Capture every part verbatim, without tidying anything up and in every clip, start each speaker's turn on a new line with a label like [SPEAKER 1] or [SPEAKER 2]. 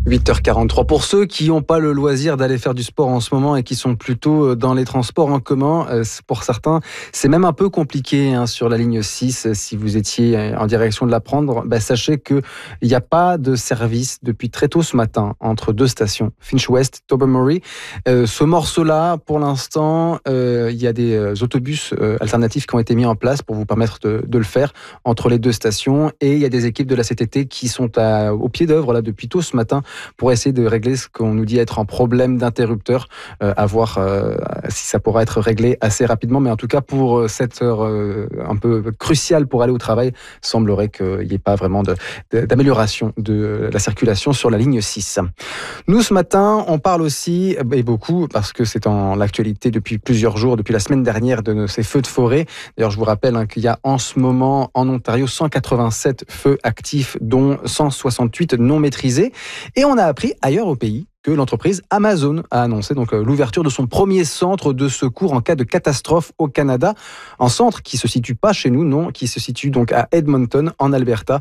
[SPEAKER 1] huit heures quarante-trois. Pour ceux qui n'ont pas le loisir d'aller faire du sport en ce moment et qui sont plutôt dans les transports en commun, pour certains, c'est même un peu compliqué hein, sur la ligne six. Si vous étiez en direction de la prendre, bah, sachez qu'il n'y a pas de service depuis très tôt ce matin entre deux stations, Finch West, Tobermory. Euh, ce morceau-là, pour l'instant, euh, il y a des autobus euh, alternatifs qui ont été mis en place pour vous permettre de, de le faire entre les deux stations. Et il y a des équipes de la C T T qui sont à, au pied d'œuvre là depuis tôt ce matin pour essayer de régler ce qu'on nous dit être un problème d'interrupteur, euh, à voir euh, si ça pourra être réglé assez rapidement. Mais en tout cas, pour cette heure euh, un peu cruciale pour aller au travail, semblerait qu'il n'y ait pas vraiment de, de, d'amélioration de la circulation sur la ligne six. Nous, ce matin, on parle aussi, et beaucoup, parce que c'est en l'actualité depuis plusieurs jours, depuis la semaine dernière, de ces feux de forêt. D'ailleurs, je vous rappelle hein, qu'il y a en ce moment en Ontario cent quatre-vingt-sept feux actifs, dont cent soixante-huit non maîtrisés. Et on a appris ailleurs au pays que l'entreprise Amazon a annoncé donc l'ouverture de son premier centre de secours en cas de catastrophe au Canada. Un centre qui se situe pas chez nous, non, qui se situe donc à Edmonton, en Alberta.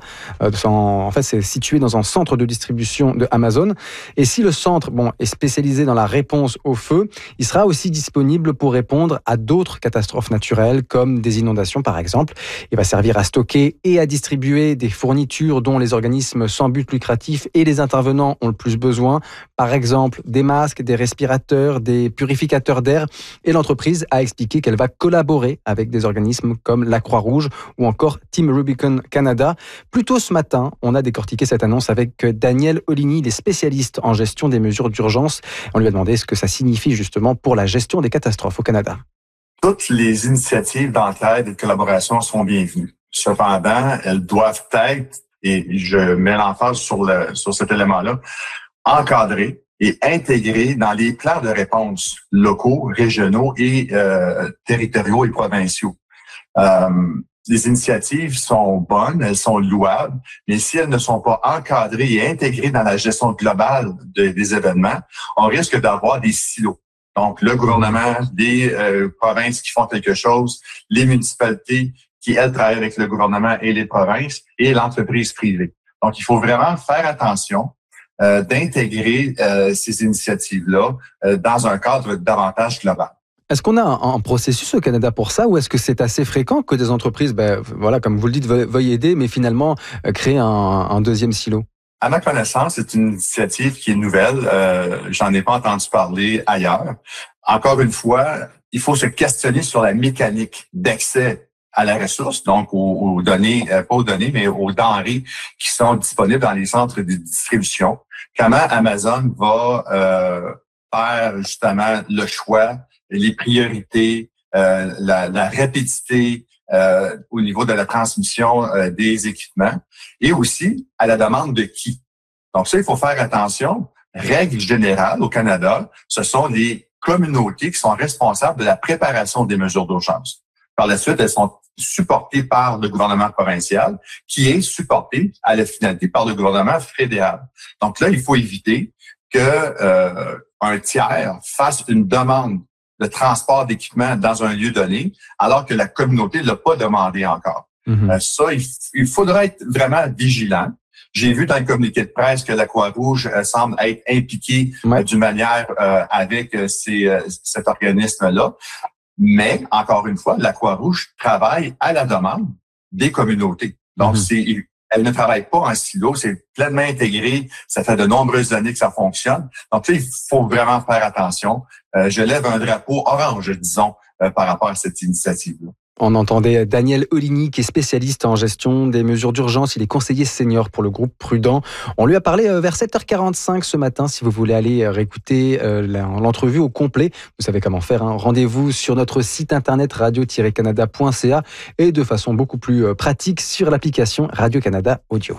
[SPEAKER 1] En fait, c'est situé dans un centre de distribution de Amazon. Et si le centre, bon, est spécialisé dans la réponse au feu, il sera aussi disponible pour répondre à d'autres catastrophes naturelles, comme des inondations par exemple. Il va servir à stocker et à distribuer des fournitures dont les organismes sans but lucratif et les intervenants ont le plus besoin. Par exemple, des masques, des respirateurs, des purificateurs d'air. Et l'entreprise a expliqué qu'elle va collaborer avec des organismes comme la Croix-Rouge ou encore Team Rubicon Canada. Plus tôt ce matin, on a décortiqué cette annonce avec Daniel Oligny, il est spécialiste en gestion des mesures d'urgence. On lui a demandé ce que ça signifie justement pour la gestion des catastrophes au Canada.
[SPEAKER 2] Toutes les initiatives d'entraide et de collaboration sont bienvenues. Cependant, elles doivent être, et je mets l'emphase sur, le, sur cet élément-là, encadrées et intégrés dans les plans de réponse locaux, régionaux et euh, territoriaux et provinciaux. Euh, les initiatives sont bonnes, elles sont louables, mais si elles ne sont pas encadrées et intégrées dans la gestion globale de, des événements, on risque d'avoir des silos. Donc, le gouvernement, les euh, provinces qui font quelque chose, les municipalités qui, elles, travaillent avec le gouvernement et les provinces, et l'entreprise privée. Donc, il faut vraiment faire attention Euh, d'intégrer euh, ces initiatives-là euh, dans un cadre davantage global.
[SPEAKER 1] Est-ce qu'on a un, un processus au Canada pour ça ou est-ce que c'est assez fréquent que des entreprises, ben, voilà, comme vous le dites, veuillent, veuillent aider, mais finalement euh, créer un, un deuxième silo?
[SPEAKER 2] À ma connaissance, c'est une initiative qui est nouvelle. Euh, j'en ai pas entendu parler ailleurs. Encore une fois, il faut se questionner sur la mécanique d'accès à la ressource, donc aux, aux données, euh, pas aux données, mais aux denrées qui sont disponibles dans les centres de distribution. Comment Amazon va euh, faire justement le choix, les priorités, euh, la, la rapidité euh, au niveau de la transmission euh, des équipements et aussi à la demande de qui. Donc ça, il faut faire attention. Règle générale au Canada, ce sont les communautés qui sont responsables de la préparation des mesures d'urgence. Par la suite, elles sont supportées par le gouvernement provincial, qui est supporté à la finalité par le gouvernement fédéral. Donc là, il faut éviter que euh, un tiers fasse une demande de transport d'équipement dans un lieu donné, alors que la communauté ne l'a pas demandé encore. Mm-hmm. Euh, ça, il, il faudra être vraiment vigilant. J'ai vu dans le communiqué de presse que la Croix-Rouge euh, semble être impliquée ouais. euh, d'une manière euh, avec euh, ces, euh, cet organisme-là. Mais, encore une fois, la Croix-Rouge travaille à la demande des communautés. Donc, mm-hmm. c'est, elle ne travaille pas en silo, c'est pleinement intégré. Ça fait de nombreuses années que ça fonctionne. Donc, là, il faut vraiment faire attention. Euh, je lève un drapeau orange, disons, euh, par rapport à cette initiative-là.
[SPEAKER 1] On entendait Daniel Oligny, qui est spécialiste en gestion des mesures d'urgence. Il est conseiller senior pour le groupe Prudent. On lui a parlé vers sept heures quarante-cinq ce matin. Si vous voulez aller réécouter l'entrevue au complet, vous savez comment faire. Hein. Rendez-vous sur notre site internet radio tiret canada point c a et de façon beaucoup plus pratique sur l'application Radio-Canada Audio.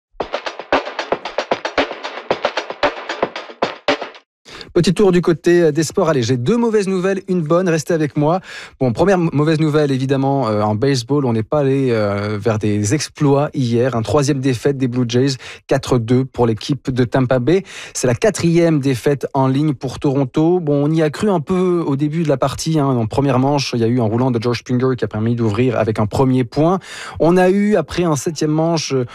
[SPEAKER 1] Petit tour du côté des sports. Allez, j'ai deux mauvaises nouvelles, une bonne. Restez avec moi. Bon, première mauvaise nouvelle, évidemment, euh, en baseball, on n'est pas allé euh, vers des exploits hier. Un troisième défaite des Blue Jays, quatre deux pour l'équipe de Tampa Bay. C'est la quatrième défaite en ligne pour Toronto. Bon, on y a cru un peu au début de la partie. Hein. En première manche, il y a eu un roulant de George Springer qui a permis d'ouvrir avec un premier point. On a eu, après un septième manche,